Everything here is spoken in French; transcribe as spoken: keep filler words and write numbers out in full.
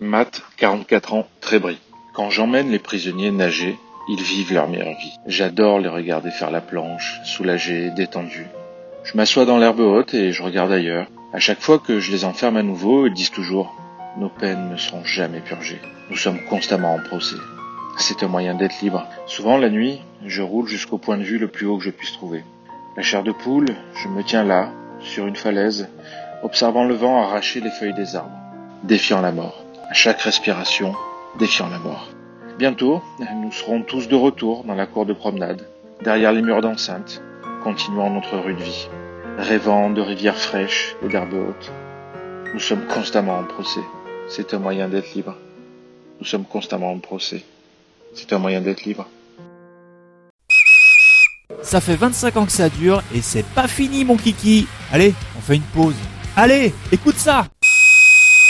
Matt, quarante-quatre ans, Trébris. Quand j'emmène les prisonniers nager, ils vivent leur meilleure vie. J'adore les regarder faire la planche, soulagés, détendus. Je m'assois dans l'herbe haute et je regarde ailleurs. À chaque fois que je les enferme à nouveau, ils disent toujours « Nos peines ne seront jamais purgées. Nous sommes constamment en procès. » C'est un moyen d'être libre. Souvent, la nuit, je roule jusqu'au point de vue le plus haut que je puisse trouver. La chair de poule, je me tiens là, sur une falaise, observant le vent arracher les feuilles des arbres, défiant la mort. À chaque respiration, défiant la mort. Bientôt, nous serons tous de retour dans la cour de promenade, derrière les murs d'enceinte, continuant notre rude vie, rêvant de rivières fraîches et d'herbes hautes. Nous sommes constamment en procès. C'est un moyen d'être libre. Nous sommes constamment en procès. C'est un moyen d'être libre. Ça fait vingt-cinq ans que ça dure et c'est pas fini mon kiki. Allez, on fait une pause. Allez, écoute ça.